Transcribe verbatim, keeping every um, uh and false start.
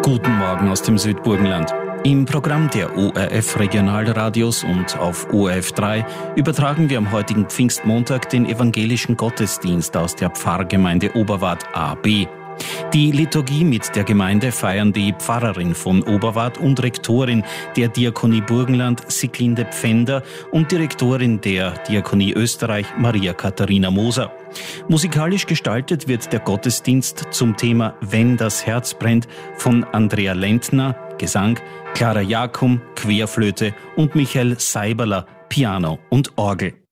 Guten Morgen aus dem Südburgenland. Im Programm der O R F Regionalradios und auf O R F drei übertragen wir am heutigen Pfingstmontag den evangelischen Gottesdienst aus der Pfarrgemeinde Oberwart A B. Die Liturgie mit der Gemeinde feiern die Pfarrerin von Oberwart und Rektorin der Diakonie Burgenland, Siglinde Pfänder, und Direktorin der Diakonie Österreich, Maria Katharina Moser. Musikalisch gestaltet wird der Gottesdienst zum Thema Wenn das Herz brennt von Andrea Lentner, Gesang, Clara Jakum, Querflöte und Michael Seiberler, Piano und Orgel.